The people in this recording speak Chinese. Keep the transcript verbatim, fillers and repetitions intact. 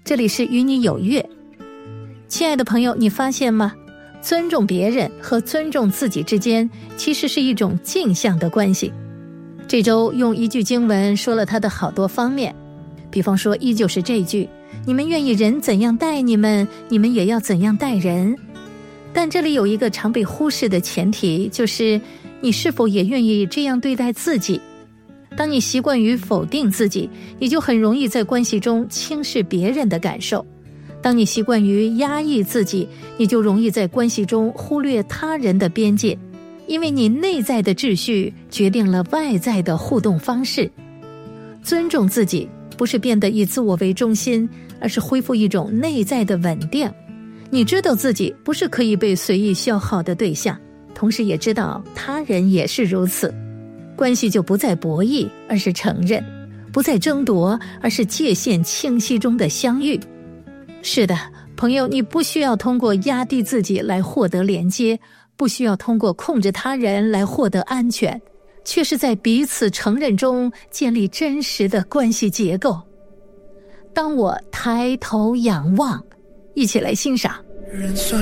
这里是与你有约。亲爱的朋友，你发现吗？尊重别人和尊重自己之间其实是一种镜像的关系。这周用一句经文说了它的好多方面，比方说依旧是这句，你们愿意人怎样待你们，你们也要怎样待人。但这里有一个常被忽视的前提，就是你是否也愿意这样对待自己。当你习惯于否定自己，你就很容易在关系中轻视别人的感受。当你习惯于压抑自己，你就容易在关系中忽略他人的边界，因为你内在的秩序决定了外在的互动方式。尊重自己不是变得以自我为中心，而是恢复一种内在的稳定。你知道自己不是可以被随意消耗的对象，同时也知道他人也是如此。关系就不再博弈，而是承认；不再争夺，而是界限清晰中的相遇。是的，朋友，你不需要通过压低自己来获得连接，不需要通过控制他人来获得安全，却是在彼此承认中建立真实的关系结构。当我抬头仰望，一起来欣赏。 人算